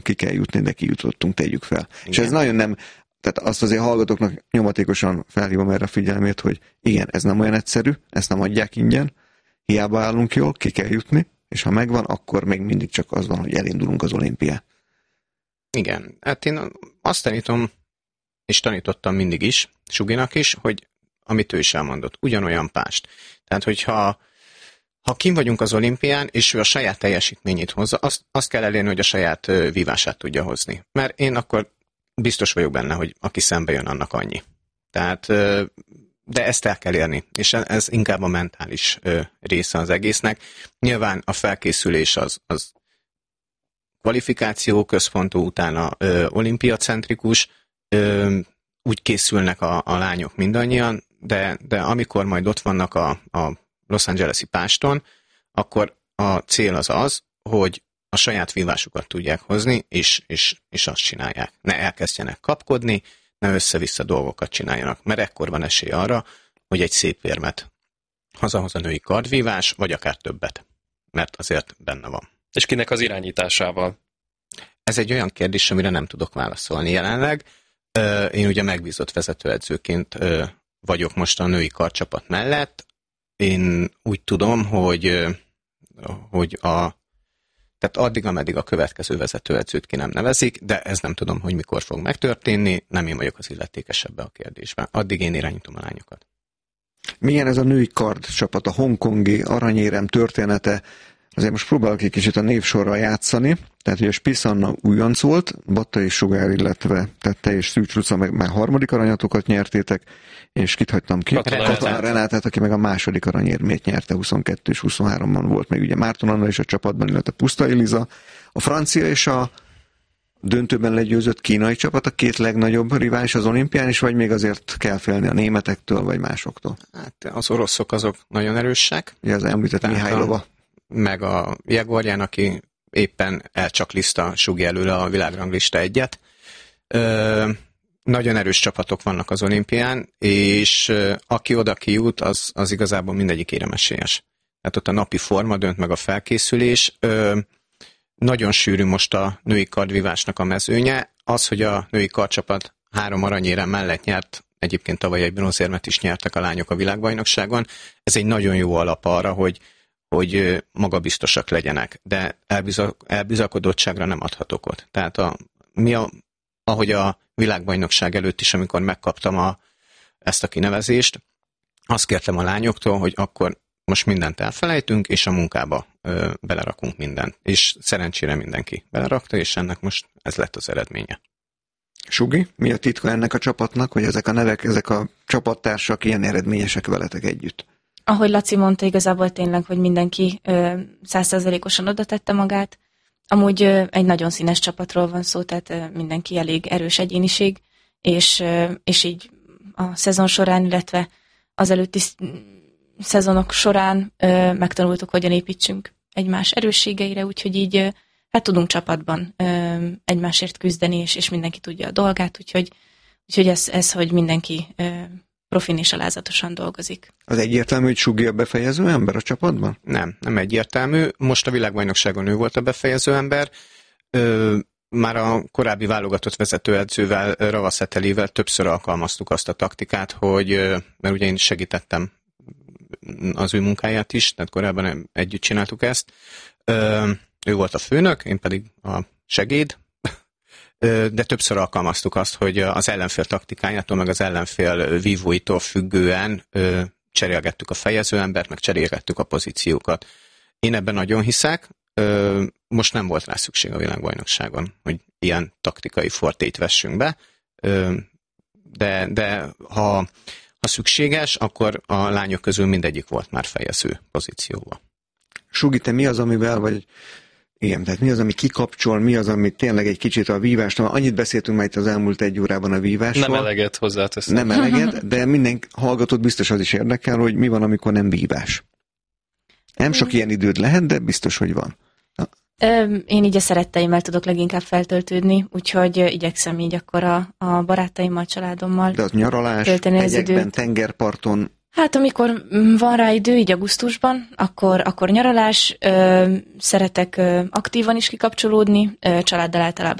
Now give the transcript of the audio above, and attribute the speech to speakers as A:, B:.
A: ki kell jutni, de kijutottunk, tegyük fel.
B: Igen.
A: És ez nagyon nem, tehát azt azért hallgatóknak nyomatékosan felhívom erre a figyelmét, hogy igen, ez nem olyan egyszerű, ezt nem adják ingyen, hiába állunk jól, ki kell jutni, és ha megvan, akkor még mindig csak az van, hogy elindulunk az olimpián.
B: Igen, hát én azt tanítom, és tanítottam mindig is, Suginak is, hogy amit ő is elmondott, ugyanolyan pást. Tehát, hogyha kim vagyunk az olimpián, és ő a saját teljesítményét hozza, azt kell elérni, hogy a saját vívását tudja hozni. Mert én akkor biztos vagyok benne, hogy aki szembe jön, annak annyi. Tehát, de ezt el kell érni, és ez inkább a mentális része az egésznek. Nyilván a felkészülés az kvalifikáció központú, utána olimpiacentrikus, úgy készülnek a lányok mindannyian, de amikor majd ott vannak a Los Angeles-i páston, akkor a cél az, hogy a saját vívásukat tudják hozni, és azt csinálják. Ne elkezdjenek kapkodni, ne össze-vissza dolgokat csináljanak, mert ekkor van esély arra, hogy egy szép érmet hazahoz a női kardvívás, vagy akár többet, mert azért benne van.
C: És kinek az irányításával?
B: Ez egy olyan kérdés, amire nem tudok válaszolni jelenleg. Én ugye megbízott vezetőedzőként vagyok most a női kardcsapat mellett. Én úgy tudom, hogy tehát addig, ameddig a következő vezetőedzőt ki nem nevezik, de ez nem tudom, hogy mikor fog megtörténni, nem én vagyok az illetékes ebbe a kérdésben. Addig én irányítom a lányokat.
A: Milyen ez a női kardcsapat, a hongkongi aranyérem története? Azért most próbálok egy kicsit a névsorral játszani. Tehát, hogy a Spisz Anna újonc volt, Battai Sugár, illetve te és Szűcs Luca meg már harmadik aranyatokat nyertétek, és kit hagytam ki? Katona Renátát, aki meg a második aranyérmét nyerte, 22 és 23-ban volt még ugye Márton Anna is a csapatban, illetve Puszta Eliza. A francia és a döntőben legyőzött kínai csapat, a két legnagyobb rivális az olimpián is, vagy még azért kell félni a németektől, vagy másoktól?
B: Hát az oroszok azok nagyon erősek.
A: Ugye az említett Mihálylova.
B: Meg a Jegorján, aki éppen elcsakliszta Sugi előle a világranglista egyet. Nagyon erős csapatok vannak az olimpián, és aki oda kijut, az igazából mindegyik éremesélyes. Tehát ott a napi forma dönt meg a felkészülés. Nagyon sűrű most a női kardvívásnak a mezőnye. Az, hogy a női kardcsapat 3 aranyérem mellett nyert, egyébként tavaly egy bronzérmet is nyertek a lányok a világbajnokságon, ez egy nagyon jó alap arra, hogy magabiztosak legyenek, de elbizakodottságra nem adhat okot. Tehát ahogy a világbajnokság előtt is, amikor megkaptam ezt a kinevezést, azt kértem a lányoktól, hogy akkor most mindent elfelejtünk, és a munkába belerakunk mindent. És szerencsére mindenki belerakta, és ennek most ez lett az eredménye.
A: Sugi, mi a titka ennek a csapatnak, hogy ezek a nevek, ezek a csapattársak ilyen eredményesek veletek együtt?
D: Ahogy Laci mondta, igazából tényleg, hogy mindenki 100%-osan oda tette magát. Amúgy egy nagyon színes csapatról van szó, tehát mindenki elég erős egyéniség, és így a szezon során, illetve az előtti szezonok során megtanultuk, hogyan építsünk egymás erősségeire, úgyhogy így hát tudunk csapatban egymásért küzdeni, és mindenki tudja a dolgát, úgyhogy ez hogy mindenki profin és alázatosan dolgozik.
A: Az egyértelmű, hogy Sugi a befejező ember a csapatban?
B: Nem egyértelmű. Most a világbajnokságon ő volt a befejező ember. Már a korábbi válogatott vezetőedzővel, Ravasz Etelével többször alkalmaztuk azt a taktikát, hogy, mert ugye én segítettem az ő munkáját is, tehát korábban együtt csináltuk ezt. Ő volt a főnök, én pedig a segéd, de többször alkalmaztuk azt, hogy az ellenfél taktikájától, meg az ellenfél vívóitól függően cserélgettük a fejezőembert, meg cserélgettük a pozíciókat. Én ebben nagyon hiszek, most nem volt rá szükség a világbajnokságon, hogy ilyen taktikai fortét vessünk be, de ha szükséges, akkor a lányok közül mindegyik volt már fejező pozícióban.
A: Sugi, te mi az, amivel, vagy igen, tehát mi az, ami kikapcsol, mi az, ami tényleg egy kicsit a vívástól, annyit beszéltünk már itt az elmúlt 1 órában a vívásról.
C: Nem eleget hozzáteszem.
A: Nem eleget, de minden hallgatót biztos az is érdekel, hogy mi van, amikor nem vívás. Nem sok ilyen időd lehet, de biztos, hogy van.
D: Én így a szeretteimmel tudok leginkább feltöltődni, úgyhogy igyekszem így akkor a barátaimmal, családommal.
A: De az nyaralás, hegyekben, tengerparton,
D: Hát amikor van rá idő, így augusztusban, akkor nyaralás, szeretek aktívan is kikapcsolódni, családdal általában